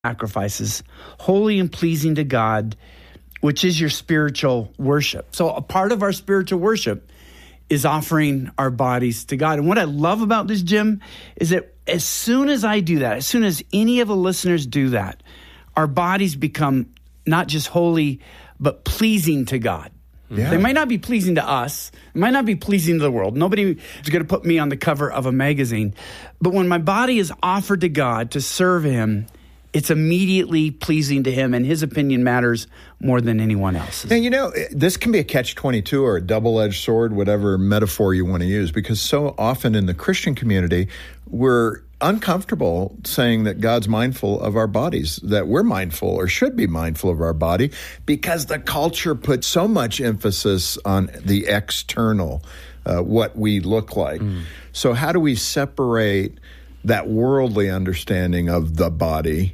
sacrifices, holy and pleasing to God, which is your spiritual worship. So a part of our spiritual worship is offering our bodies to God. And what I love about this, Jim, is that as soon as I do that, as soon as any of the listeners do that, our bodies become not just holy, but pleasing to God. Yeah. They might not be pleasing to us. It might not be pleasing to the world. Nobody is going to put me on the cover of a magazine. But when my body is offered to God to serve him, it's immediately pleasing to him, and his opinion matters more than anyone else's. Now, you know, this can be a catch-22 or a double-edged sword, whatever metaphor you want to use, because so often in the Christian community, we're uncomfortable saying that God's mindful of our bodies, that we're mindful or should be mindful of our body, because the culture puts so much emphasis on the external, what we look like. So how do we separate that worldly understanding of the body,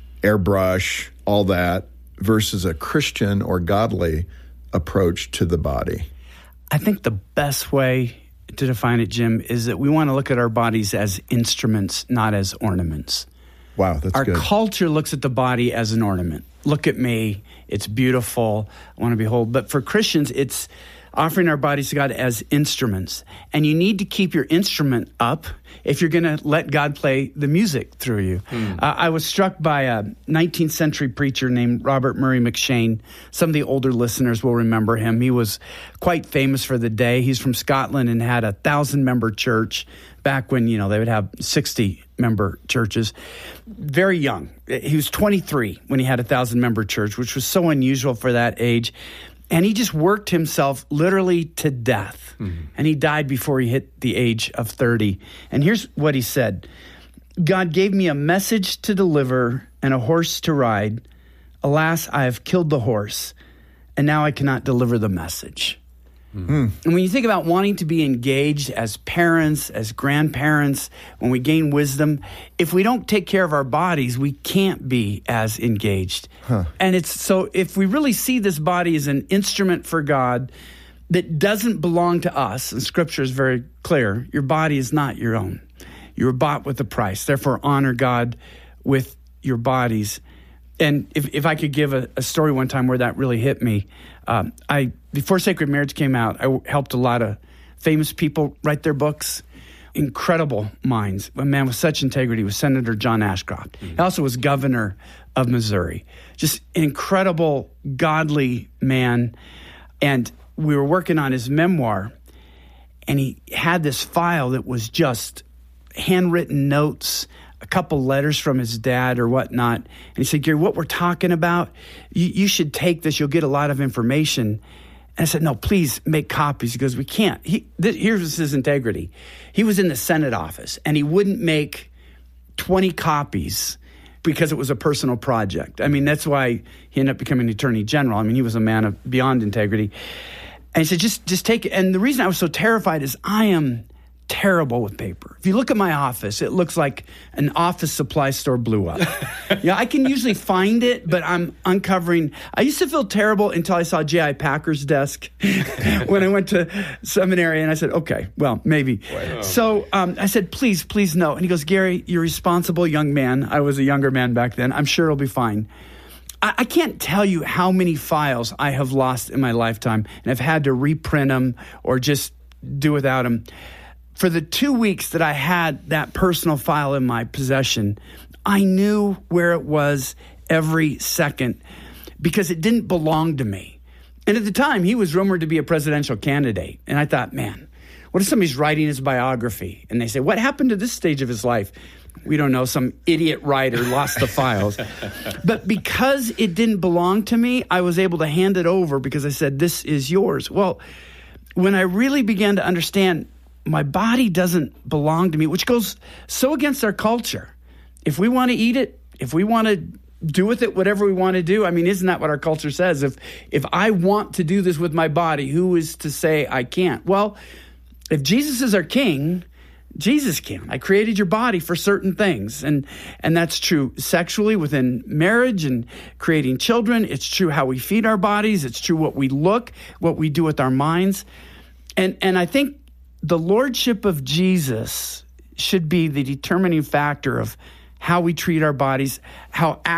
airbrush, all that, versus a Christian or godly approach to the body? I think the best way to define it, Jim, is that we want to look at our bodies as instruments, not as ornaments. Wow, that's good. Our good. culture looks at the body as an ornament. Look at me. It's beautiful. I want to behold. But for Christians, it's offering our bodies to God as instruments. And you need to keep your instrument up if you're going to let God play the music through you. I was struck by a 19th century preacher named Robert Murray McCheyne. Some of the older listeners will remember him. He was quite famous for the day. He's from Scotland and had a 1,000-member church back when, they would have 60-member churches. Very young. He was 23 when he had a 1,000-member church, which was so unusual for that age. And he just worked himself literally to death. And he died before he hit the age of 30. And here's what he said. God gave me a message to deliver and a horse to ride. Alas, I have killed the horse, and now I cannot deliver the message. And when you think about wanting to be engaged as parents, as grandparents, when we gain wisdom, if we don't take care of our bodies, we can't be as engaged. And it's so if we really see this body as an instrument for God that doesn't belong to us, and Scripture is very clear, your body is not your own. You were bought with a price. Therefore, honor God with your bodies. And if I could give a story one time where that really hit me, before Sacred Marriage came out, I helped a lot of famous people write their books. Incredible minds. A man with such integrity was Senator John Ashcroft. He also was governor of Missouri. Just an incredible, godly man. And we were working on his memoir, and he had this file that was just handwritten notes, a couple letters from his dad or whatnot. And he said, Gary, what we're talking about, you should take this. You'll get a lot of information. And I said, no, please make copies. He goes, we can't. Here's his integrity. He was in the Senate office, and he wouldn't make 20 copies because it was a personal project. I mean, that's why he ended up becoming Attorney General. I mean, he was a man of beyond integrity. And he said, just take it. And the reason I was so terrified is I am terrible with paper. If you look at my office, it looks like an office supply store blew up. I can usually find it, but I'm uncovering. I used to feel terrible until I saw J.I. Packer's desk when I went to seminary, and I said, okay, well, maybe. Wow. So I said, please no. And he goes, Gary, you're a responsible young man. I was a younger man back then. I'm sure it'll be fine. I can't tell you how many files I have lost in my lifetime, and I've had to reprint them or just do without them. For the 2 weeks that I had that personal file in my possession, I knew where it was every second because it didn't belong to me. And at the time, he was rumored to be a presidential candidate. And I thought, man, what if somebody's writing his biography? And they say, what happened to this stage of his life? We don't know. Some idiot writer lost the files. But because it didn't belong to me, I was able to hand it over because I said, this is yours. Well, when I really began to understand my body doesn't belong to me, which goes so against our culture. If we want to eat it, if we want to do with it whatever we want to do, I mean, isn't that what our culture says? If I want to do this with my body, who is to say I can't? Well, if Jesus is our king, Jesus can. I created your body for certain things. And that's true sexually within marriage and creating children. It's true how we feed our bodies. It's true what we look, what we do with our minds. And I think the lordship of Jesus should be the determining factor of how we treat our bodies, how